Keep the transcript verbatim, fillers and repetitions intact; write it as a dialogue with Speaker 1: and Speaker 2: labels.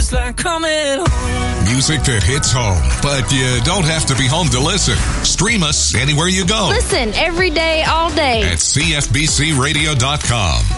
Speaker 1: It's like coming home.
Speaker 2: Music that hits home, but you don't have to be home to listen. Stream us anywhere you go.
Speaker 3: Listen every day, all day
Speaker 2: at C F B C radio dot com.